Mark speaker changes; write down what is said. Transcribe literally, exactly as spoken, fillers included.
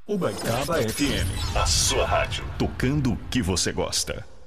Speaker 1: Ubaitaba F M, a sua rádio, tocando o que você gosta.